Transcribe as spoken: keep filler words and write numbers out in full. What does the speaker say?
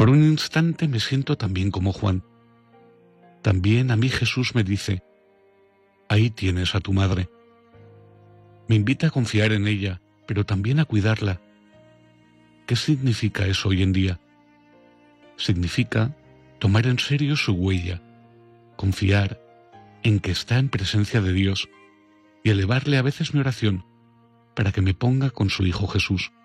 Por un instante me siento también como Juan. También a mí Jesús me dice: ahí tienes a tu madre. Me invita a confiar en ella, pero también a cuidarla. ¿Qué significa eso hoy en día? Significa tomar en serio su huella, confiar en que está en presencia de Dios y elevarle a veces mi oración para que me ponga con su Hijo Jesús.